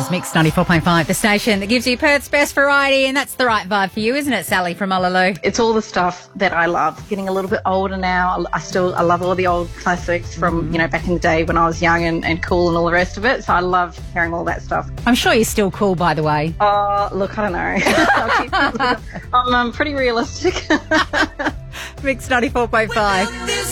is Mix 94.5, the station that gives you Perth's best variety, and that's the right vibe for you, isn't it, Sally from Ullaloo? It's all the stuff that I love. Getting a little bit older now, I love all the old classics from, back in the day when I was young and cool and all the rest of it. So I love hearing all that stuff. I'm sure you're still cool, by the way. Oh, look, I don't know. I'm pretty realistic. Mix 94.5.